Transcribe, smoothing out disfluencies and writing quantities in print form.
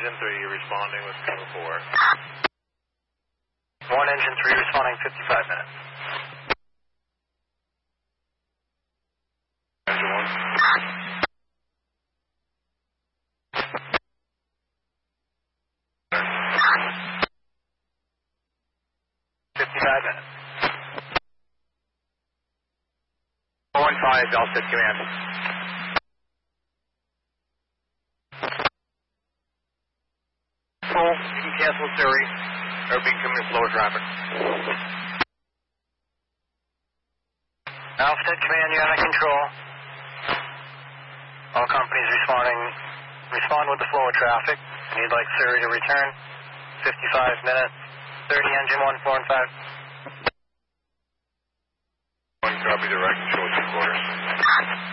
Engine 3 responding with 204. 1 Engine 3 responding 55 minutes. Engine 1. Delta Command. Full, you can cancel Surrey, or be coming slower traffic. Alpha Command, you're under control. All companies responding, respond with the flow of traffic. You'd like Surrey to return. 55 minutes. 30 Engine 1, 4 and 5. 1 copy direct.